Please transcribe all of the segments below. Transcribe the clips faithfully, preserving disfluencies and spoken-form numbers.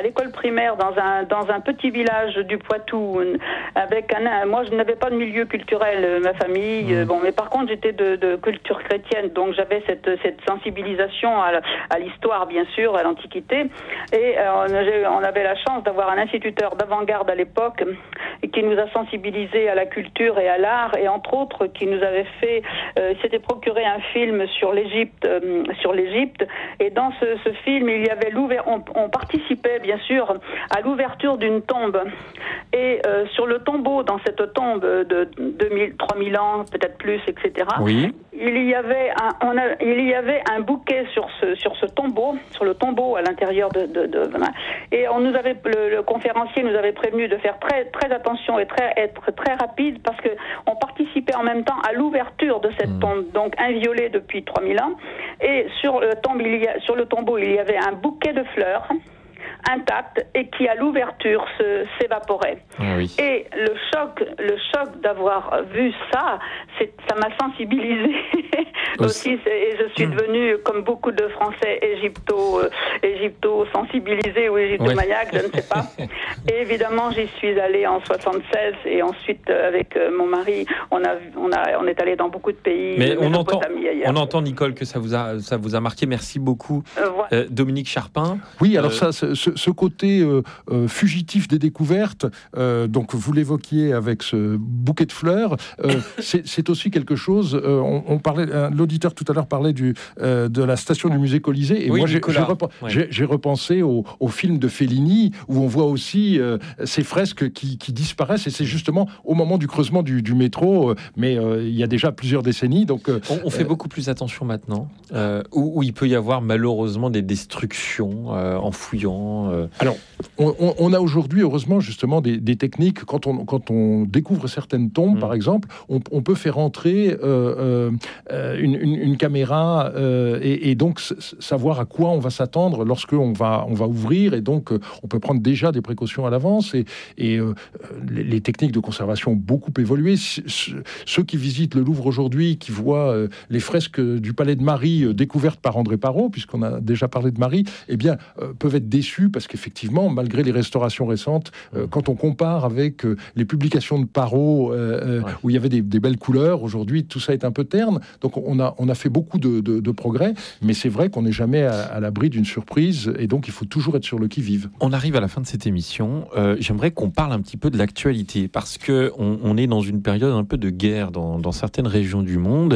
à l'école primaire dans un dans un petit village du Poitou, avec un, moi je n'avais pas de milieu culturel, ma famille, mmh. bon, mais par contre j'étais de, de culture chrétienne, donc j'avais cette cette sensibilisation à, à l'histoire, bien sûr, à l'Antiquité, et euh, on avait la chance d'avoir un instituteur d'avant-garde à l'époque qui nous a sensibilisés à la culture et à l'art, et entre autres qui nous avait fait, euh, s'était procuré un film sur l'Égypte, euh, sur l'Égypte, et dans ce, ce film il y avait l'ouvert, on, on participait bien sûr à l'ouverture d'une tombe, et euh, sur le tombeau, dans cette tombe de deux mille, trois mille ans, peut-être plus, et cetera. Oui. Il y avait un, on a, il y avait un bouquet sur ce sur ce tombeau, sur le tombeau à l'intérieur de, de, de et on nous avait le, le conférencier nous avait prévenu de faire très très attention et très être très rapide parce que on participait en même temps à l'ouverture de cette mmh. tombe, donc inviolée depuis trois mille ans, et sur le tombe il y a, sur le tombeau il y avait un bouquet de fleurs intact et qui à l'ouverture se, s'évaporait. Ah oui. Et le choc, le choc d'avoir vu ça, c'est, ça m'a sensibilisée aussi. Et je suis devenue, comme beaucoup de Français, égypto, euh, égypto sensibilisés ou égyptomaniaques, ouais. je ne sais pas. Et évidemment, j'y suis allée en soixante-seize et ensuite euh, avec euh, mon mari, on a, on a, on est allé dans beaucoup de pays. Mais on entend, on entend, Nicole, que ça vous a, ça vous a marqué. Merci beaucoup, euh, voilà. euh, Dominique Charpin. Oui, alors euh, ça. Ce, ce côté euh, euh, fugitif des découvertes, euh, donc vous l'évoquiez avec ce bouquet de fleurs, euh, c'est, c'est aussi quelque chose. Euh, on, on parlait, l'auditeur tout à l'heure parlait du, euh, de la station du musée Colisée, et oui, moi j'ai, j'ai, rep- ouais. j'ai, j'ai repensé au, au film de Fellini où on voit aussi euh, ces fresques qui, qui disparaissent, et c'est justement au moment du creusement du, du métro, euh, mais euh, il y a déjà plusieurs décennies. Donc euh, on, on fait euh, beaucoup plus attention maintenant, euh, où, où il peut y avoir malheureusement des destructions euh, en fouillant. Euh, Alors, on, on a aujourd'hui, heureusement, justement, des, des techniques. Quand on, quand on découvre certaines tombes, mmh. par exemple, on, on peut faire entrer euh, euh, une, une, une caméra euh, et, et donc s- savoir à quoi on va s'attendre lorsqu'on va, on va ouvrir. Et donc, euh, on peut prendre déjà des précautions à l'avance. Et, et euh, les, les techniques de conservation ont beaucoup évolué. C- c- ceux qui visitent le Louvre aujourd'hui, qui voient euh, les fresques du Palais de Marie euh, découvertes par André Parrot, puisqu'on a déjà parlé de Marie, eh bien, euh, peuvent être déçus parce qu'effectivement, malgré les restaurations récentes, euh, quand on compare avec euh, les publications de Parrot, euh, ouais. où il y avait des, des belles couleurs, aujourd'hui, tout ça est un peu terne. Donc, on a, on a fait beaucoup de, de, de progrès, mais c'est vrai qu'on n'est jamais à, à l'abri d'une surprise, et donc il faut toujours être sur le qui-vive. On arrive à la fin de cette émission. Euh, j'aimerais qu'on parle un petit peu de l'actualité, parce que on, on est dans une période un peu de guerre dans, dans certaines régions du monde.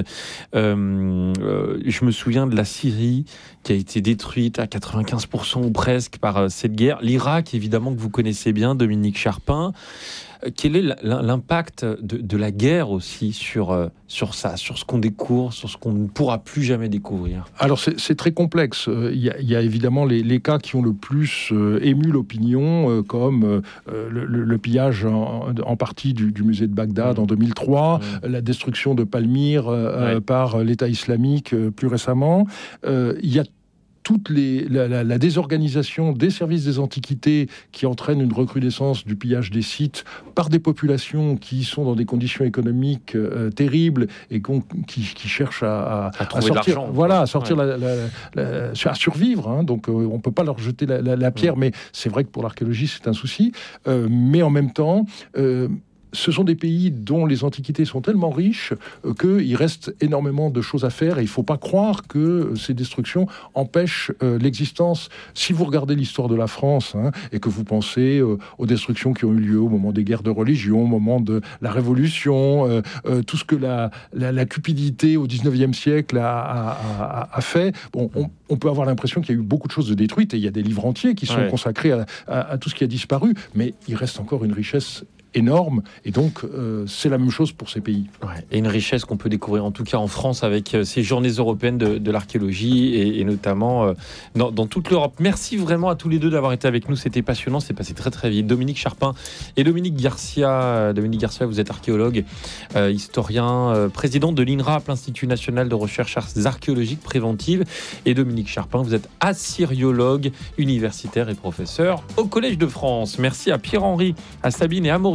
Euh, euh, je me souviens de la Syrie qui a été détruite à quatre-vingt-quinze pour cent ou presque par euh, cette guerre. L'Irak, évidemment, que vous connaissez bien, Dominique Charpin. Euh, quel est l'impact de, de la guerre aussi sur, euh, sur ça, sur ce qu'on découvre, sur ce qu'on ne pourra plus jamais découvrir? Alors, c'est, c'est très complexe. Il y a, il y a évidemment les, les cas qui ont le plus euh, ému l'opinion, euh, comme euh, le, le pillage en, en partie du, du musée de Bagdad mmh. en deux mille trois, mmh. la destruction de Palmyre euh, ouais. par l'État islamique euh, plus récemment. Euh, il y a toute les, la, la, la désorganisation des services des antiquités qui entraîne une recrudescence du pillage des sites par des populations qui sont dans des conditions économiques euh, terribles et qui, qui cherchent à, à, à, à sortir, voilà, à sortir, ouais. la, la, la, à survivre. Hein, donc, euh, on peut pas leur jeter la, la, la pierre, mmh. mais c'est vrai que pour l'archéologie, c'est un souci. Euh, mais en même temps, euh, ce sont des pays dont les antiquités sont tellement riches euh, qu'il reste énormément de choses à faire, et il ne faut pas croire que ces destructions empêchent euh, l'existence. Si vous regardez l'histoire de la France hein, et que vous pensez euh, aux destructions qui ont eu lieu au moment des guerres de religion, au moment de la Révolution, euh, euh, tout ce que la, la, la cupidité au dix-neuvième siècle a, a, a, a fait, bon, on, on peut avoir l'impression qu'il y a eu beaucoup de choses de détruites, et il y a des livres entiers qui sont ouais. consacrés à, à, à tout ce qui a disparu, mais il reste encore une richesse énorme, et donc euh, c'est la même chose pour ces pays. Ouais, et une richesse qu'on peut découvrir en tout cas en France avec euh, ces journées européennes de, de l'archéologie, et, et notamment euh, dans, dans toute l'Europe. Merci vraiment à tous les deux d'avoir été avec nous, c'était passionnant, c'est passé très très vite. Dominique Charpin et Dominique Garcia. Dominique Garcia, vous êtes archéologue, euh, historien, euh, président de l'I N R A P, l'Institut National de Recherche Archéologique Préventive, et Dominique Charpin, vous êtes assyriologue, universitaire et professeur au Collège de France. Merci à Pierre-Henri, à Sabine et à Maurice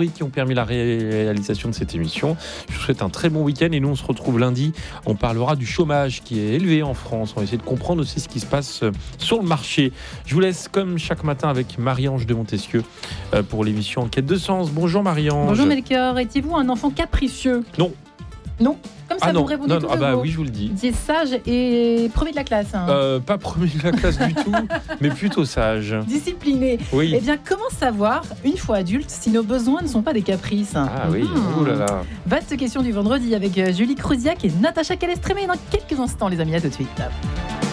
qui ont permis la réalisation de cette émission. Je vous souhaite un très bon week-end et nous on se retrouve lundi. On parlera du chômage qui est élevé en France. On va essayer de comprendre aussi ce qui se passe sur le marché. Je vous laisse comme chaque matin avec Marie-Ange de Montesquieu pour l'émission Enquête de sens. Bonjour Marie-Ange. Bonjour Melchior, étiez-vous un enfant capricieux? Non. Non? Comme ça, ah non, vous répondez non, tout ah bah beau. oui, je vous le dis. Vous êtes sage et premier de la classe. Hein. Euh, pas premier de la classe du tout, mais plutôt sage. Discipliné. Oui. Eh bien, comment savoir, une fois adulte, si nos besoins ne sont pas des caprices? Ah oui, mmh. ouh là là. Vaste question du vendredi avec Julie Cruziac et Natacha Calestrémé dans quelques instants, les amis. À tout de suite.